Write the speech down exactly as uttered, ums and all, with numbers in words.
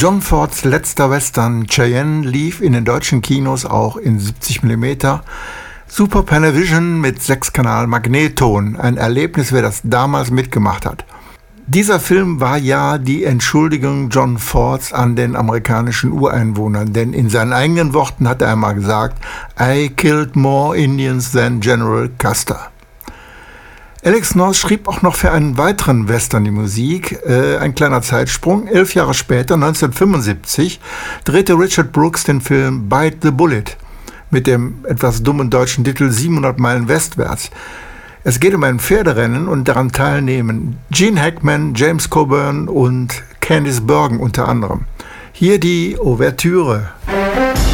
John Fords letzter Western Cheyenne lief in den deutschen Kinos auch in siebzig Millimeter. Super Panavision mit sechs Kanal Magnetton. Ein Erlebnis, wer das damals mitgemacht hat. Dieser Film war ja die Entschuldigung John Fords an den amerikanischen Ureinwohnern, denn in seinen eigenen Worten hat er einmal gesagt, I killed more Indians than General Custer. Alex North schrieb auch noch für einen weiteren Western die Musik. Äh, ein kleiner Zeitsprung. Elf Jahre später, neunzehnhundertfünfundsiebzig, drehte Richard Brooks den Film Bite the Bullet mit dem etwas dummen deutschen Titel siebenhundert Meilen westwärts. Es geht um ein Pferderennen und daran teilnehmen Gene Hackman, James Coburn und Candice Bergen unter anderem. Hier die Ouvertüre.